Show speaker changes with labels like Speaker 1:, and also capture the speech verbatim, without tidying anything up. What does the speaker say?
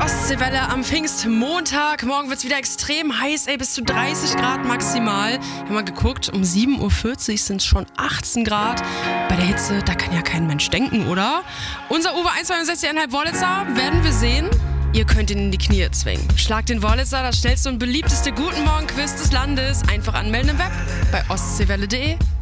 Speaker 1: Ostseewelle am Pfingstmontag. Morgen wird es wieder extrem heiß, ey, bis zu dreißig Grad maximal. Wir haben mal geguckt, um sieben Uhr vierzig sind es schon achtzehn Grad. Bei der Hitze, da kann ja kein Mensch denken, oder? Unser Uwe eins Komma sechzig Komma fünf Wurlitzer werden wir sehen. Ihr könnt ihn in die Knie zwingen. Schlagt den Wurlitzer, das schnellste und beliebteste Guten Morgen-Quiz des Landes. Einfach anmelden im Web bei ostseewelle punkt de.